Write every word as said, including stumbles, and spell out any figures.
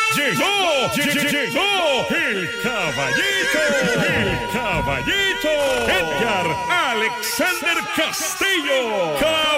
Llegó, lle- llegó el caballito, el caballito Edgar Alexander Castillo.